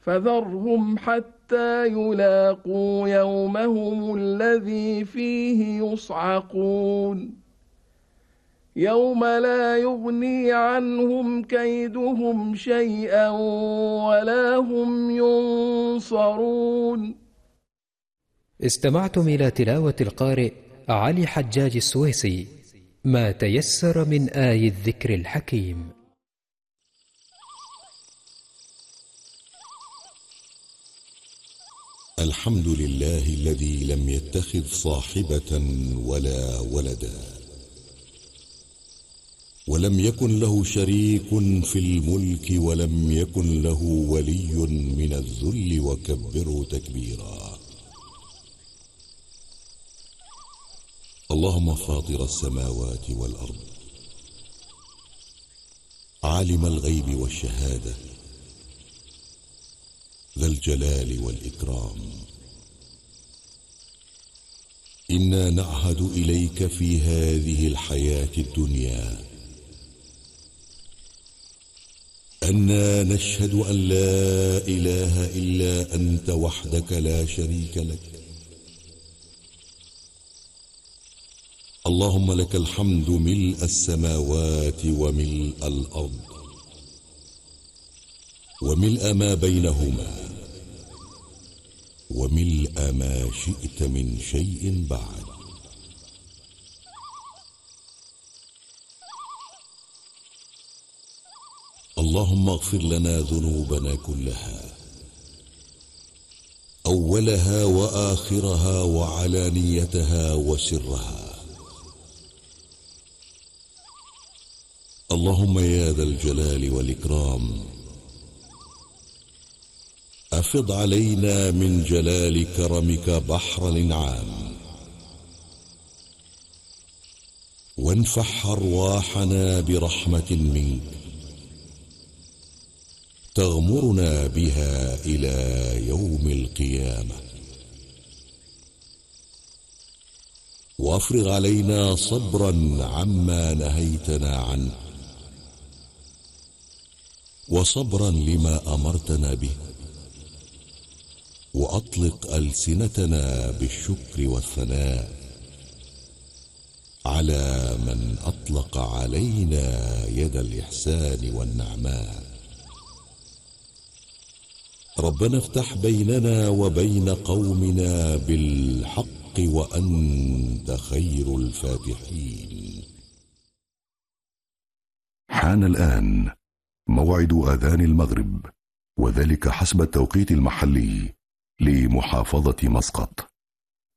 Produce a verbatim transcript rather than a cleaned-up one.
فذرهم حتى يلاقوا يومهم الذي فيه يصعقون يوم لا يغني عنهم كيدهم شيئا ولا هم ينصرون. استمعتم إلى تلاوة القارئ علي حجاج السويسي، ما تيسر من آي الذكر الحكيم. الحمد لله الذي لم يتخذ صاحبة ولا ولدا، ولم يكن له شريك في الملك، ولم يكن له ولي من الذل، وكبره تكبيرا. اللهم فاطر السماوات والأرض، عالم الغيب والشهادة، ذا الجلال والإكرام، إنا نعهد إليك في هذه الحياة الدنيا أننا نشهد أن لا إله إلا أنت وحدك لا شريك لك. اللهم لك الحمد ملء السماوات وملء الأرض وملء ما بينهما وملء ما شئت من شيء بعد. اللهم اغفر لنا ذنوبنا كلها، أولها وآخرها وعلانيتها وسرها. اللهم يا ذا الجلال والإكرام، أفض علينا من جلال كرمك بحر الإنعام، وانفح أرواحنا برحمة منك تغمرنا بها إلى يوم القيامة. وافرغ علينا صبرا عما نهيتنا عنه، وصبرا لما أمرتنا به، وأطلق ألسنتنا بالشكر والثناء على من أطلق علينا يد الإحسان والنعماء. ربنا افتح بيننا وبين قومنا بالحق وأنت خير الفاتحين. حان الآن موعد أذان المغرب، وذلك حسب التوقيت المحلي لمحافظة مسقط.